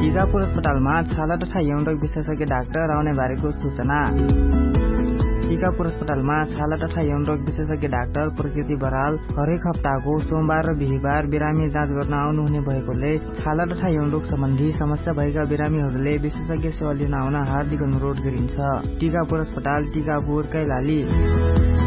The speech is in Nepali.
टिकापुर अस्पतालमा छाला तथा यौनरोग विशेषज्ञ डाक्टर आउने बारेको सूचना। टिकापुर अस्पतालमा छाला तथा यौनरोग विशेषज्ञ डाक्टर प्रकृति बराल हरेक हप्ताको सोमबार र बिहीबार बिरामी जाँच गर्न आउनुहुने भएकोले छाला तथा यौनरोग सम्बन्धी समस्या भएका बिरामीहरूले विशेषज्ञ सेवा लिन आउन हार्दिक अनुरोध गरिन्छ। टिकापुर अस्पताल, टिकापुर, कैलाली।